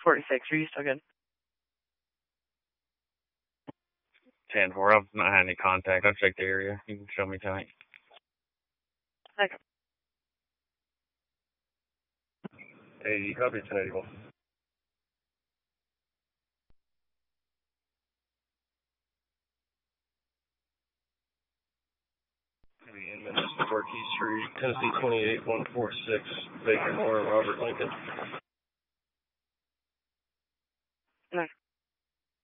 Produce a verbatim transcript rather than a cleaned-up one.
forty-six. Are you still good? ten four. I've not had any contact. I've checked the area. You can show me tonight. Okay. eighty, copy, ten eighty-one. Inman, Marquis Street, Tennessee twenty-eight one four six, vacant or Robert Lincoln.